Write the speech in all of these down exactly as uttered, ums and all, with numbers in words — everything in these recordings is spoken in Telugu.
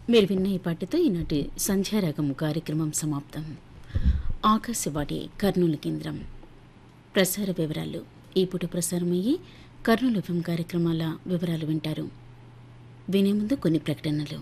మీరు విన్న ఈ పాటతో ఈనాటి సంధ్యారాగం కార్యక్రమం సమాప్తం. ఆకాశవాణి కర్నూలు కేంద్రం. ప్రసార వివరాలు. ఈ పూట ప్రసారమయ్యే కర్నూలు ఎఫ్ఎం కార్యక్రమాల వివరాలు వింటారు. వినే ముందు కొన్ని ప్రకటనలు.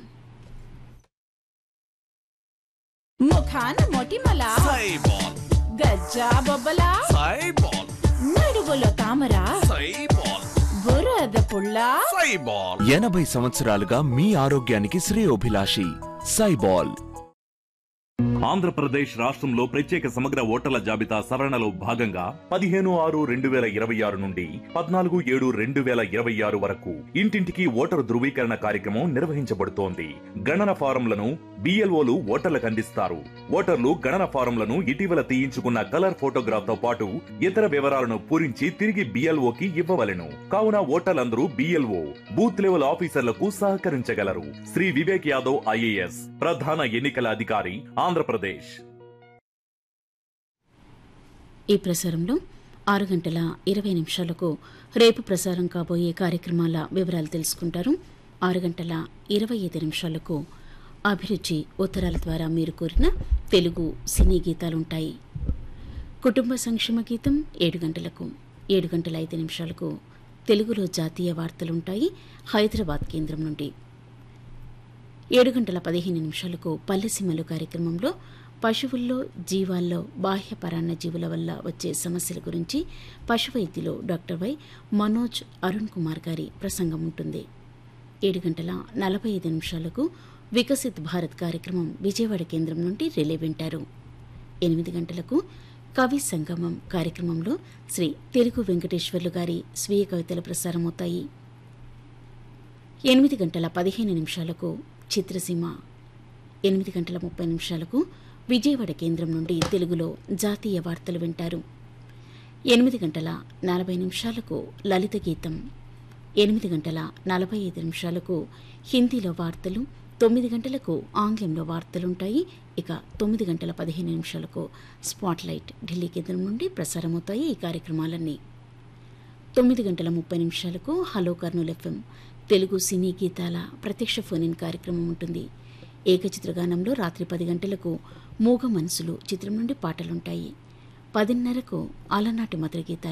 ముఖాన మొటిమల సైబాల్, గజ్జా బొబ్బల సైబాల్, నడువులో తామర సైబాల్, బురద పుల్ల సైబాల్. ఎనభై సంవత్సరాలుగా మీ ఆరోగ్యానికి శ్రేయోభిలాషి సైబాల్. ఆంధ్రప్రదేశ్ రాష్ట్రంలో ప్రత్యేక సమగ్ర ఓటర్ల జాబితా సవరణలో భాగంగా పదిహేను ఆరు రెండు వేల ఇరవై ఆరు నుండి పద్నాలుగు ఏడు రెండు వేల ఇరవై ఆరు వరకు ఇంటింటికి ఓటరు ధృవీకరణ కార్యక్రమం నిర్వహించబడుతోంది. గణన ఫారంలను బిఎల్ఓలు ఓటర్లకు అందిస్తారు. ఓటర్లు గణన ఫారంలను ఇటీవల తీయించుకున్న కలర్ ఫోటోగ్రాఫ్ తో పాటు ఇతర వివరాలను పూరించి తిరిగి బిఎల్ఓకి ఇవ్వవలెను. కావున ఓటర్లందరూ బిఎల్ఓ బూత్ లెవెల్ ఆఫీసర్లకు సహకరించగలరు. శ్రీ వివేక్ యాదవ్ ఐఏఎస్ ప్రధాన ఎన్నికల అధికారి, ఆంధ్రప్రదేశ్. ఈ ప్రసారంలో ఆరు గంటల ఇరవై నిమిషాలకు రేపు ప్రసారం కాబోయే కార్యక్రమాల వివరాలు తెలుసుకుంటారు. ఆరు గంటల ఇరవై ఐదు నిమిషాలకు అభిరుచి ఉత్తరాల ద్వారా మీరు కోరిన తెలుగు సినీ గీతాలుంటాయి. కుటుంబ సంక్షేమ గీతం ఏడు గంటలకు. ఏడు గంటల ఐదు నిమిషాలకు తెలుగులో జాతీయ వార్తలుంటాయి హైదరాబాద్ కేంద్రం నుండి. ఏడు గంటల పదిహేను నిమిషాలకు పల్లెసీమలు కార్యక్రమంలో పశువుల్లో జీవాల్లో బాహ్య పరాన్న జీవుల వల్ల వచ్చే సమస్యల గురించి పశువైద్యులు డాక్టర్ వై మనోజ్ అరుణ్ కుమార్ గారి ప్రసంగం ఉంటుంది. ఏడు గంటల నలభై ఐదు నిమిషాలకు వికసిత్ భారత్ కార్యక్రమం విజయవాడ కేంద్రం నుండి రిలే వింటారు. ఎనిమిది గంటలకు కవి సంగమం కార్యక్రమంలో శ్రీ తెలుగు వెంకటేశ్వర్లు గారి స్వీయ కవితలు ప్రసారమవుతాయి. ఎనిమిది గంటల పదిహేను నిమిషాలకు చిత్రసీమ. ఎనిమిది గంటల ముప్పై నిమిషాలకు విజయవాడ కేంద్రం నుండి తెలుగులో జాతీయ వార్తలు వింటారు. ఎనిమిది గంటల నలభై నిమిషాలకు లలిత గీతం. ఎనిమిది గంటల నలభై ఐదు నిమిషాలకు హిందీలో వార్తలు. తొమ్మిది గంటలకు ఆంగ్లంలో వార్తలుంటాయి. ఇక తొమ్మిది గంటల పదిహేను నిమిషాలకు స్పాట్లైట్ ఢిల్లీ కేంద్రం నుండి ప్రసారమవుతాయి ఈ కార్యక్రమాలన్నీ. తొమ్మిది గంటల ముప్పై నిమిషాలకు హలో కర్నూలు ఎఫ్ఎం తెలుగు సినీ గీతాల ప్రత్యక్ష ఫోన్ ఇన్ కార్యక్రమం ఉంటుంది. ఏకచిత్రగానంలో రాత్రి పది గంటలకు మూగ మనసులు చిత్రం నుండి పాటలుంటాయి. పదిన్నరకు అలనాటి మధుర గీతాలు.